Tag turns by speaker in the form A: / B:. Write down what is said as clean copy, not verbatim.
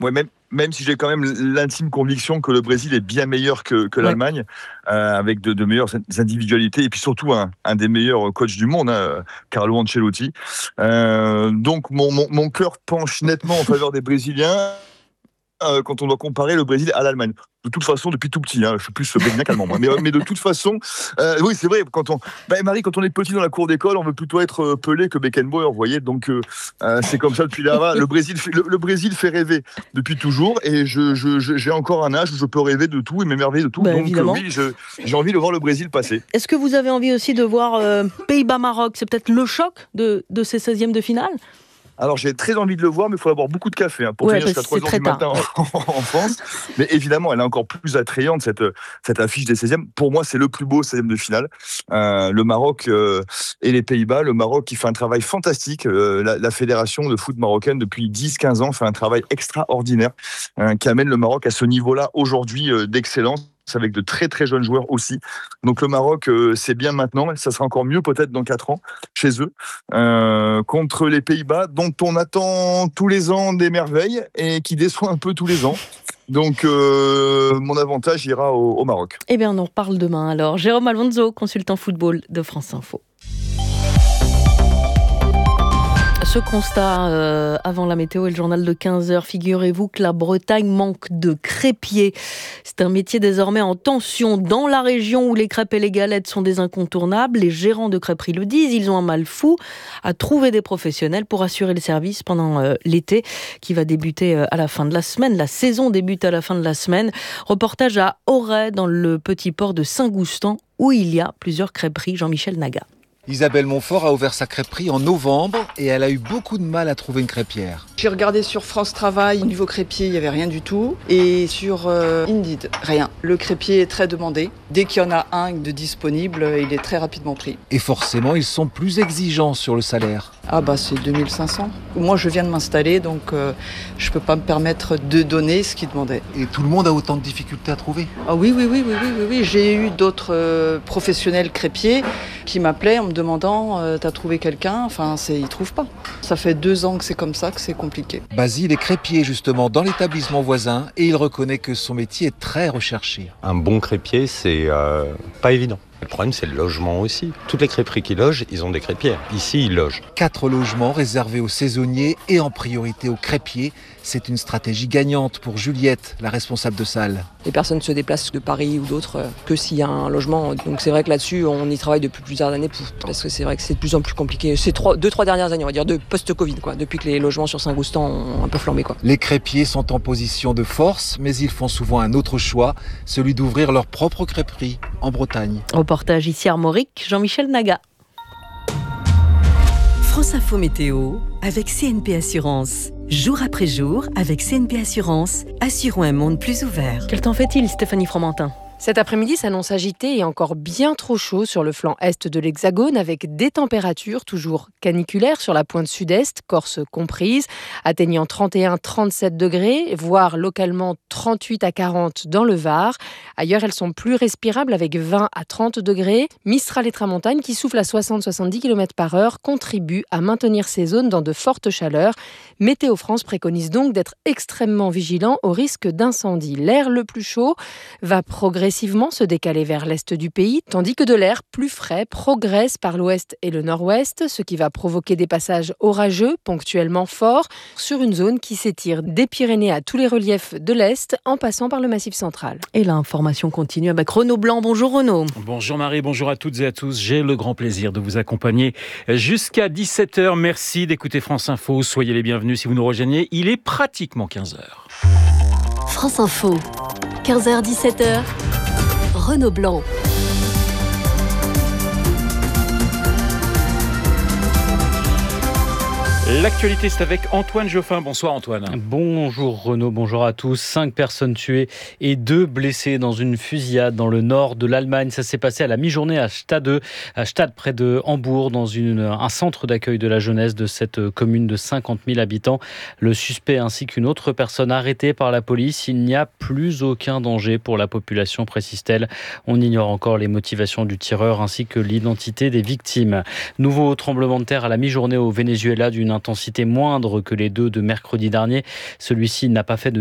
A: Ouais, même si j'ai quand même l'intime conviction que le Brésil est bien meilleur que
B: Ouais.
A: l'Allemagne, avec de meilleures individualités et puis surtout un des meilleurs coachs du monde, hein, Carlo Ancelotti. Donc mon cœur penche nettement en faveur des Brésiliens. Quand on doit comparer le Brésil à l'Allemagne. De toute façon, depuis tout petit, je suis plus brésilien qu'allemand, moi. Mais de toute façon, oui, c'est vrai. Marie, quand on est petit dans la cour d'école, on veut plutôt être Pelé que Beckenbauer, vous voyez. Donc, c'est comme ça depuis là-bas. Le Brésil fait rêver depuis toujours, et j'ai encore un âge où je peux rêver de tout et m'émerveiller de tout. Donc,
B: Évidemment.
A: oui, j'ai envie de voir le Brésil passer.
B: Est-ce que vous avez envie aussi de voir Pays-Bas-Maroc ? C'est peut-être le choc de ces 16e de finale ?
A: Alors, j'ai très envie de le voir, mais il faut avoir beaucoup de café pour tenir jusqu'à 3h du matin en France. Mais évidemment, elle est encore plus attrayante, cette affiche des 16e. Pour moi, c'est le plus beau 16e de finale. Le Maroc et les Pays-Bas. Le Maroc qui fait un travail fantastique. La fédération de foot marocaine, depuis 10-15 ans, fait un travail extraordinaire qui amène le Maroc à ce niveau-là aujourd'hui d'excellence, avec de très très jeunes joueurs aussi. Donc le Maroc, c'est bien maintenant, ça sera encore mieux peut-être dans 4 ans chez eux, contre les Pays-Bas, dont on attend tous les ans des merveilles et qui déçoit un peu tous les ans. Donc mon avantage ira au Maroc.
B: Eh bien, on en reparle demain alors. Jérôme Alonso, consultant football de France Info. Ce constat avant la météo et le journal de 15h, figurez-vous que la Bretagne manque de crêpiers. C'est un métier désormais en tension dans la région où les crêpes et les galettes sont des incontournables. Les gérants de crêperies le disent, ils ont un mal fou à trouver des professionnels pour assurer le service pendant l'été qui va débuter à la fin de la semaine. La saison débute à la fin de la semaine. Reportage à Auray dans le petit port de Saint-Goustan où il y a plusieurs crêperies. Jean-Michel Naga.
C: Isabelle Montfort a ouvert sa crêperie en novembre et elle a eu beaucoup de mal à trouver une crêpière.
D: J'ai regardé sur France Travail, au niveau crêpier, il n'y avait rien du tout. Et sur Indeed, rien. Le crêpier est très demandé. Dès qu'il y en a un de disponible, il est très rapidement pris.
C: Et forcément, ils sont plus exigeants sur le salaire.
D: Ah bah c'est 2500. Moi je viens de m'installer, donc je peux pas me permettre de donner ce qu'ils demandaient.
C: Et tout le monde a autant de difficultés à trouver ?
D: Ah oui. J'ai eu d'autres professionnels crêpiers qui m'appelaient en me demandant t'as trouvé quelqu'un ? Enfin, ils trouvent pas. Ça fait 2 ans que c'est comme ça, que c'est compliqué.
C: Basile est crêpier justement dans l'établissement voisin et il reconnaît que son métier est très recherché.
E: Un bon crêpier, c'est pas évident. Le problème, c'est le logement aussi. Toutes les crêperies qui logent, ils ont des crêpières. Ici, ils logent.
C: 4 logements réservés aux saisonniers et en priorité aux crêpiers. C'est une stratégie gagnante pour Juliette, la responsable de salle.
F: Les personnes se déplacent de Paris ou d'autres que s'il y a un logement. Donc c'est vrai que là-dessus, on y travaille depuis plusieurs années parce que c'est vrai que c'est de plus en plus compliqué. C'est 2-3 dernières années, on va dire, de post-Covid, depuis que les logements sur Saint-Goustan ont un peu flambé.
C: Les crêpiers sont en position de force, mais ils font souvent un autre choix, celui d'ouvrir leur propre crêperie en Bretagne.
B: Reportage ici à Armorique, Jean-Michel Naga.
G: France Info Météo avec CNP Assurance. Jour après jour, avec CNP Assurance, assurons un monde plus ouvert.
B: Quel temps fait-il, Stéphanie Fromentin ?
H: Cet après-midi s'annonce agité et encore bien trop chaud sur le flanc est de l'Hexagone, avec des températures toujours caniculaires sur la pointe sud-est, Corse comprise, atteignant 31-37 degrés, voire localement 38 à 40 dans le Var. Ailleurs, elles sont plus respirables avec 20 à 30 degrés. Mistral et tramontane qui soufflent à 60-70 km/h contribuent à maintenir ces zones dans de fortes chaleurs. Météo France préconise donc d'être extrêmement vigilant au risque d'incendie. L'air le plus chaud va progressivement se décaler vers l'est du pays, tandis que de l'air plus frais progresse par l'ouest et le nord-ouest, ce qui va provoquer des passages orageux, ponctuellement forts, sur une zone qui s'étire des Pyrénées à tous les reliefs de l'est, en passant par le Massif central.
B: Et l'information continue avec Renaud Blanc. Bonjour Renaud.
I: Bonjour Marie, bonjour à toutes et à tous. J'ai le grand plaisir de vous accompagner jusqu'à 17h. Merci d'écouter France Info. Soyez les bienvenus si vous nous rejoignez. Il est pratiquement 15h.
J: France Info, 15h-17h. Renaud Blanc.
I: L'actualité, c'est avec Antoine Geoffin. Bonsoir Antoine.
K: Bonjour Renaud, bonjour à tous. 5 personnes tuées et 2 blessées dans une fusillade dans le nord de l'Allemagne. Ça s'est passé à la mi-journée à Stade près de Hambourg, dans un centre d'accueil de la jeunesse de cette commune de 50 000 habitants. Le suspect ainsi qu'une autre personne arrêtée par la police. Il n'y a plus aucun danger pour la population, précise-t-elle. On ignore encore les motivations du tireur ainsi que l'identité des victimes. Nouveau tremblement de terre à la mi-journée au Venezuela d'une d'intensité moindre que les deux de mercredi dernier. Celui-ci n'a pas fait de